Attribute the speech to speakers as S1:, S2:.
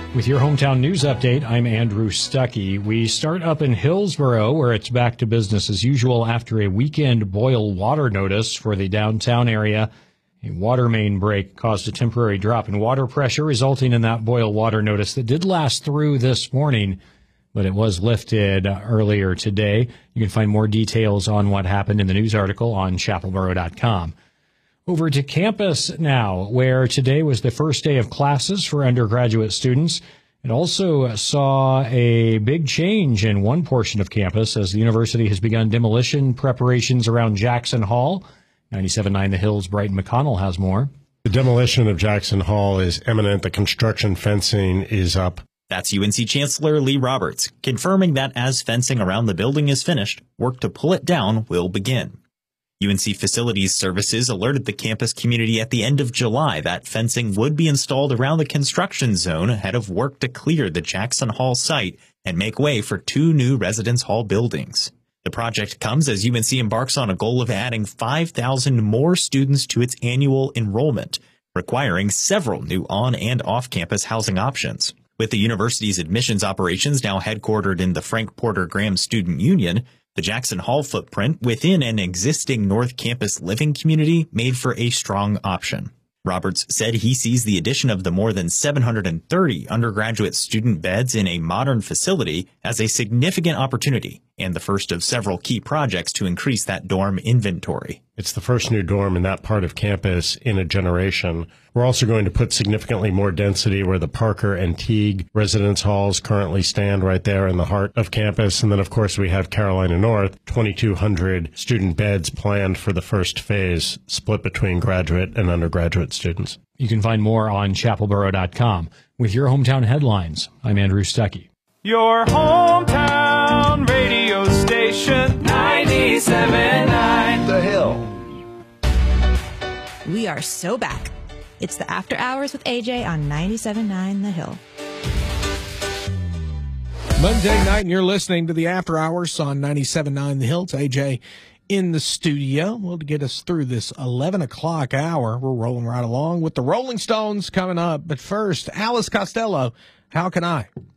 S1: With your hometown news update, I'm Andrew Stuckey. We start up in Hillsboro, where it's back to business as usual after a weekend boil water notice for the downtown area. A water main break caused a temporary drop in water pressure, resulting in that boil water notice that did last through this morning, but it was lifted earlier today. You can find more details on what happened in the news article on chapelboro.com. Over to campus now, where today was the first day of classes for undergraduate students. It also saw a big change in one portion of campus as the university has begun demolition preparations around Jackson Hall. 97.9 The Hills, Brighton McConnell has more.
S2: The demolition of Jackson Hall is imminent. The construction fencing is up.
S3: That's UNC Chancellor Lee Roberts, confirming that as fencing around the building is finished, work to pull it down will begin. UNC Facilities Services alerted the campus community at the end of July that fencing would be installed around the construction zone ahead of work to clear the Jackson Hall site and make way for 2 new residence hall buildings. The project comes as UNC embarks on a goal of adding 5,000 more students to its annual enrollment, requiring several new on- and off-campus housing options. With the university's admissions operations now headquartered in the Frank Porter Graham Student Union, the Jackson Hall footprint within an existing North Campus living community made for a strong option. Roberts said he sees the addition of the more than 730 undergraduate student beds in a modern facility as a significant opportunity and the first of several key projects to increase that dorm inventory.
S2: It's the first new dorm in that part of campus in a generation. We're also going to put significantly more density where the Parker and Teague residence halls currently stand right there in the heart of campus. And then, of course, we have Carolina North, 2,200 student beds planned for the first phase, split between graduate and undergraduate students.
S1: You can find more on chapelboro.com. With your hometown headlines, I'm Andrew Stuckey.
S4: Your hometown radio station, 97.9 The Hill.
S5: We are so back. It's the After Hours with AJ on 97.9 The Hill.
S6: Monday night, and you're listening to the After Hours on 97.9 The Hill. It's AJ in the studio. Well, to get us through this 11 o'clock hour, we're rolling right along with the Rolling Stones coming up. But first, Alice Costello, How Can I?